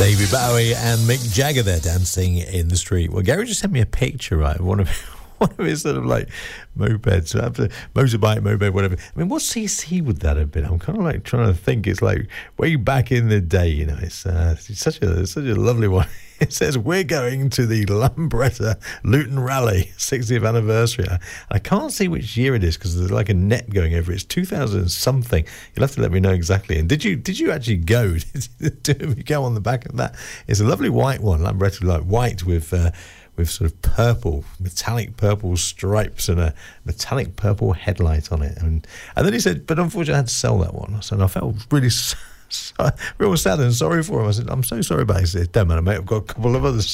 David Bowie and Mick Jagger there dancing in the street. Well, Gary just sent me a picture, right, of one of his sort of like mopeds, motorbike, moped, whatever. I mean, what CC would that have been? I'm kind of like trying to think. It's like way back in the day, you know. It's such a lovely one. It says, we're going to the Lambretta Luton Rally 60th anniversary. I can't see which year it is because there's like a net going over it. It's 2000 something. You'll have to let me know exactly. And did you actually go? Did you go on the back of that? It's a lovely white one, Lambretta, like white with sort of purple, metallic purple stripes and a metallic purple headlight on it. And then he said, but unfortunately I had to sell that one. So I felt really real sad and sorry for him. I said, I'm so sorry about it. He said, don't matter, mate, I've got a couple of others.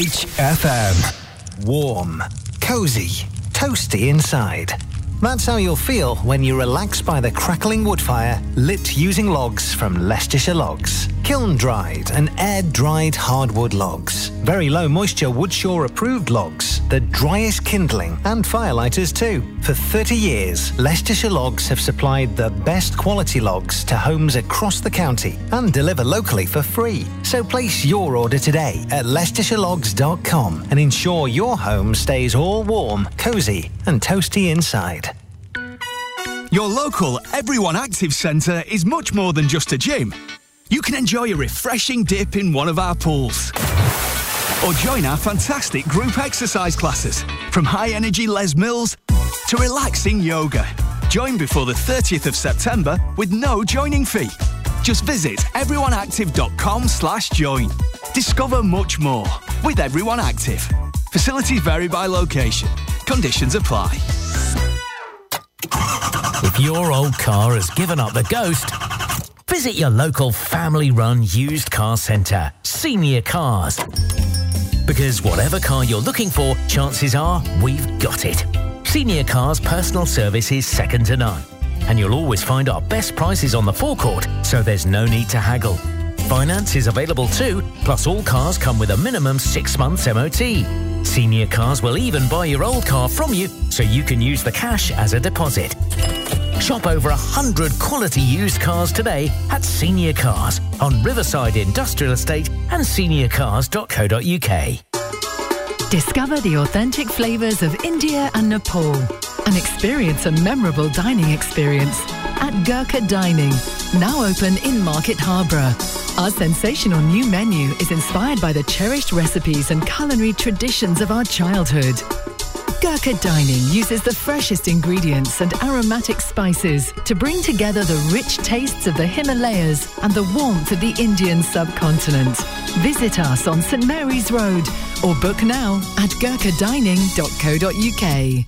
HFM. Warm, cosy, toasty inside. That's how you'll feel when you relax by the crackling wood fire lit using logs from Leicestershire Logs. Kiln-dried and air-dried hardwood logs. Very low moisture Woodshaw approved logs. The driest kindling and firelighters too. For 30 years, Leicestershire Logs have supplied the best quality logs to homes across the county and deliver locally for free. So place your order today at LeicestershireLogs.com and ensure your home stays all warm, cosy and toasty inside. Your local Everyone Active Centre is much more than just a gym. You can enjoy a refreshing dip in one of our pools. Or join our fantastic group exercise classes, from high-energy Les Mills to relaxing yoga. Join before the 30th of September with no joining fee. Just visit everyoneactive.com/join. Discover much more with Everyone Active. Facilities vary by location. Conditions apply. If your old car has given up the ghost, visit your local family-run used car centre, Senior Cars. Because whatever car you're looking for, chances are we've got it. Senior Cars personal service is second to none. And you'll always find our best prices on the forecourt, so there's no need to haggle. Finance is available too, plus all cars come with a minimum 6 months MOT. Senior Cars will even buy your old car from you, so you can use the cash as a deposit. Shop over 100 quality used cars today at Senior Cars on Riverside Industrial Estate and seniorcars.co.uk. Discover the authentic flavours of India and Nepal and experience a memorable dining experience at Gurkha Dining, now open in Market Harborough. Our sensational new menu is inspired by the cherished recipes and culinary traditions of our childhood. Gurkha Dining uses the freshest ingredients and aromatic spices to bring together the rich tastes of the Himalayas and the warmth of the Indian subcontinent. Visit us on St Mary's Road or book now at gurkhadining.co.uk.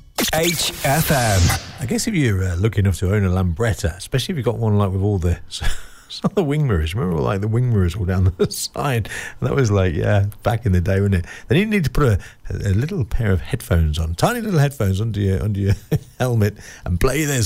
HFM. I guess if you're lucky enough to own a Lambretta, especially if you've got one like with all the... It's not the wing mirrors. Remember, like the wing mirrors all down the side? And that was like, yeah, back in the day, wasn't it? Then you need to put a little pair of headphones on, tiny little headphones under your helmet, and play this.